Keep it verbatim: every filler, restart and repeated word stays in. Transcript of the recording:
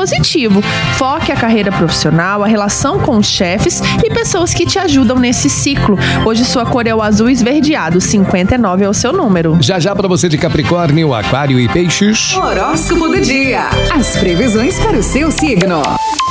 positivo. Foque a carreira profissional, a relação com os chefes e pessoas que te ajudam nesse ciclo. Hoje sua cor é o azul esverdeado, cinquenta e nove é o seu número. Já já para você de Capricórnio, Aquário e Peixes. Horóscopo do dia. As previsões para o seu signo.